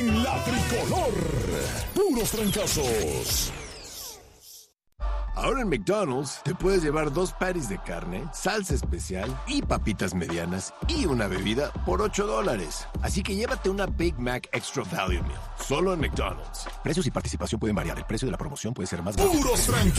en la tricolor. Puros trancazos. Ahora en McDonald's te puedes llevar 2 patties de carne, salsa especial y papitas medianas y una bebida por $8. Así que llévate una Big Mac Extra Value Meal, solo en McDonald's. Precios y participación pueden variar. El precio de la promoción puede ser más bajo. Puros trancazos.